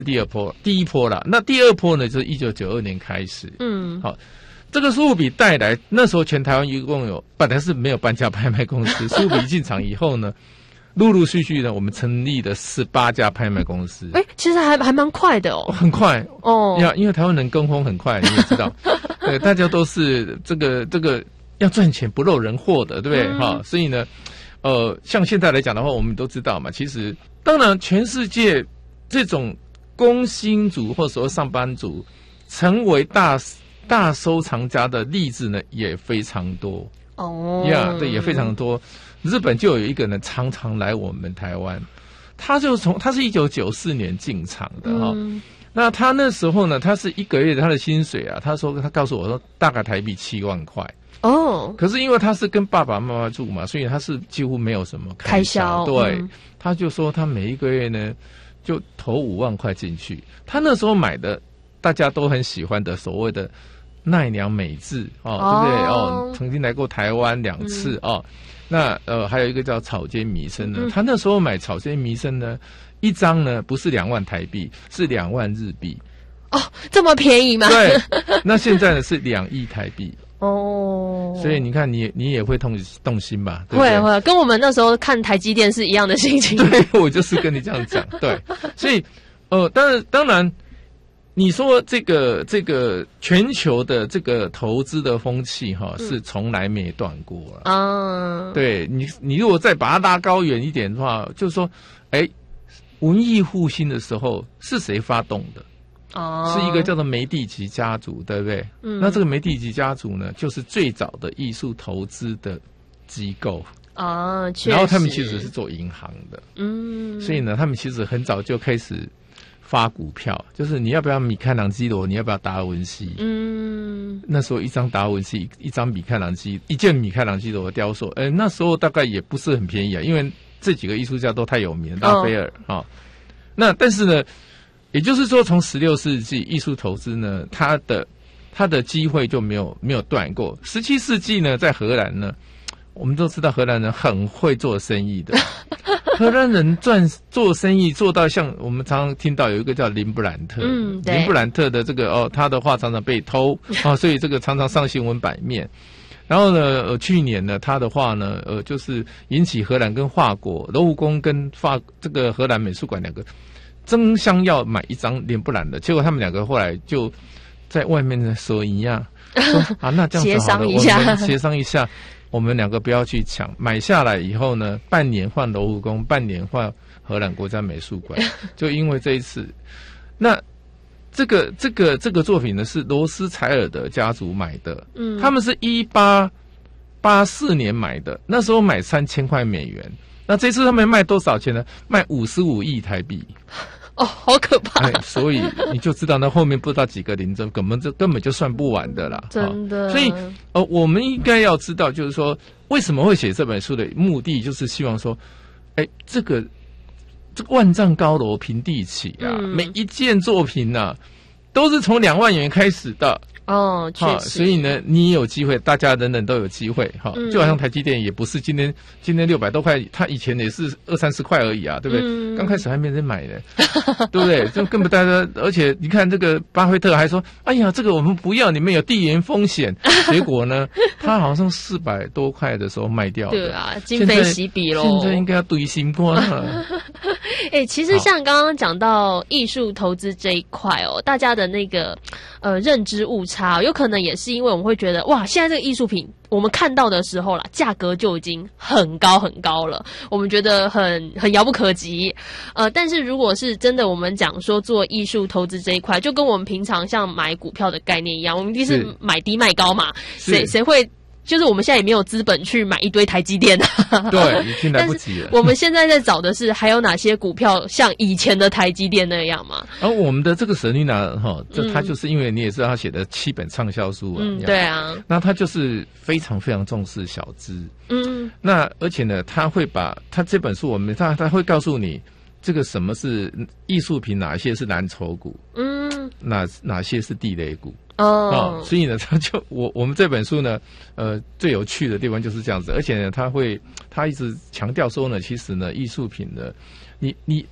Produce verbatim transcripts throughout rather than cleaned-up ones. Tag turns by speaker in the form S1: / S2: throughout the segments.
S1: 第二波，第一波啦。那第二波呢，就是一九九二年开始。嗯，好，这个苏富比带来，那时候全台湾一共有本来是没有半家拍卖公司，苏富比进场以后呢，陆陆续续呢，我们成立了十八家拍卖公司。
S2: 哎、欸，其实还还蛮快的哦，
S1: 很快哦。要因为台湾人跟风很快，你也知道，对，大家都是这个这个要赚钱不漏人货的，对不对？哈、嗯，所以呢，呃，像现在来讲的话，我们都知道嘛，其实当然全世界这种工薪族或者说上班族成为大大收藏家的例子呢，也非常多哦。呀， yeah, 对，也非常多。日本就有一个人常常来我们台湾，他就从他是一九九四年进场的哈、嗯哦，那他那时候呢，他是一个月他的薪水啊，他说他告诉我说大概台币七万块哦，可是因为他是跟爸爸妈妈住嘛，所以他是几乎没有什么开销，开销对、嗯，他就说他每一个月呢就投五万块进去，他那时候买的大家都很喜欢的所谓的奈良美智哦，哦对不对哦，曾经来过台湾两次、嗯、哦。那呃，还有一个叫草间弥生呢、嗯，他那时候买草间弥生呢，一张呢不是两万台币，是两万日币。
S2: 哦，这么便宜吗？
S1: 对，那现在呢是两亿台币。哦，所以你看你，你你也会动动心吧？对不对？
S2: 会会，跟我们那时候看台积电是一样的心情。
S1: 对，我就是跟你这样讲。对，所以呃，当然当然。你说这个这个全球的这个投资的风气哈、嗯，是从来没断过了啊。对你，你如果再把它拉高远一点的话，就是说，哎，文艺复兴的时候是谁发动的？哦，是一个叫做梅第奇家族，对不对？嗯，那这个梅第奇家族呢，就是最早的艺术投资的机构啊。然后他们其实是做银行的，嗯，所以呢，他们其实很早就开始发股票，就是你要不要米开朗基罗，你要不要达尔文西？嗯，那时候一张达尔文西，一张米开朗基，一件米开朗基罗的雕塑，哎，那时候大概也不是很便宜啊，因为这几个艺术家都太有名了，拉斐尔啊、哦哦。那但是呢，也就是说，从十六世纪艺术投资呢，它的它的机会就没有没有断过。十七世纪呢，在荷兰呢，我们都知道荷兰人很会做生意的。荷兰人赚做生意做到像我们常常听到有一个叫林布兰特，嗯，林布兰特的这个哦，他的画常常被偷啊、哦，所以这个常常上新闻版面。然后呢，呃，去年呢，他的画呢，呃，就是引起荷兰跟法国罗浮宫跟法这个荷兰美术馆两个争相要买一张林布兰的，结果他们两个后来就在外面的说一样，说啊，那这样子好了，我们协商一下。我们两个不要去抢，买下来以后呢，半年换罗浮宫，半年换荷兰国家美术馆。就因为这一次，那这个这个这个作品呢，是罗斯柴尔德家族买的，嗯，他们是一八八四年买的，那时候买三千块美元，那这次他们卖多少钱呢？卖五十五亿台币。
S2: 哦，好可怕！
S1: 哎，所以你就知道那后面不知道几个零针，根本就根本就算不完的啦。
S2: 真的。
S1: 哦、所以，呃，我们应该要知道，就是说，为什么会写这本书的目的，就是希望说，哎，这个这个万丈高楼平地起啊，嗯、每一件作品啊，都是从两万元开始的。
S2: 哦，确实。
S1: 所以呢，你也有机会，大家人人都有机会哈、嗯。就好像台积电也不是今天今天六百多块，它以前也是二三十块而已啊，对不对？嗯、刚开始还没人买呢，对不对？就根本大家，而且你看这个巴菲特还说：“哎呀，这个我们不要，你们有地缘风险。”结果呢，他好像四百多块的时候卖掉了。
S2: 对啊，今非昔比喽。
S1: 现在应该要对新光了。
S2: 哎、欸，其实像刚刚讲到艺术投资这一块哦，大家的那个呃认知误差，有可能也是因为我们会觉得哇，现在这个艺术品我们看到的时候啦，价格就已经很高很高了，我们觉得很很遥不可及。呃，但是如果是真的，我们讲说做艺术投资这一块，就跟我们平常像买股票的概念一样，我们一定是买低卖高嘛，谁谁会？就是我们现在也没有资本去买一堆台积电啊，
S1: 对，已经来不及了。
S2: 我们现在在找的是还有哪些股票像以前的台积电那样嘛？
S1: 而我们的这个舍妮娜哈，这他就是因为你也知道他写的七本畅销书啊，
S2: 嗯，对啊，
S1: 那他就是非常非常重视小资，嗯，那而且呢，他会把他这本书我们他他会告诉你这个什么是艺术品，哪些是蓝筹股，嗯，哪哪些是地雷股。哦, 哦，所以呢，他就我我们这本书呢，呃，最有趣的地方就是这样子，而且呢，他会他一直强调说呢，其实呢，艺术品呢，你你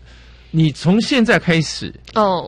S1: 你从现在开始
S2: 哦，